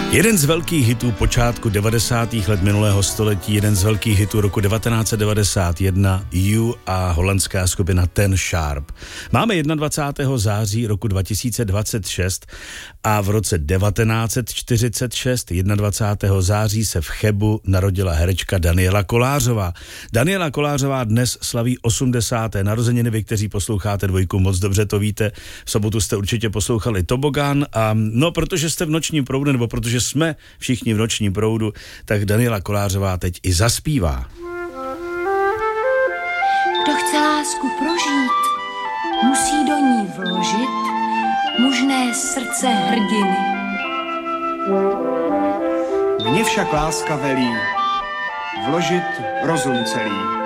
Jeden z velkých hitů počátku 90. let minulého století, jeden z velkých hitů roku 1991, You a holandská skupina Ten Sharp. Máme 21. září roku 2026 a v roce 1946, 21. září se v Chebu narodila herečka Daniela Kolářová. Daniela Kolářová dnes slaví 80. narozeniny, vy, kteří posloucháte Dvojku, moc dobře to víte. V sobotu jste určitě poslouchali Tobogán a no, protože jste v nočním proudu, nebo protože jsme všichni v nočním proudu, tak Daniela Kolářová teď i zaspívá. Kdo chce lásku prožít, musí do ní vložit mužné srdce hrdiny. Mně však láska velí vložit rozum celý.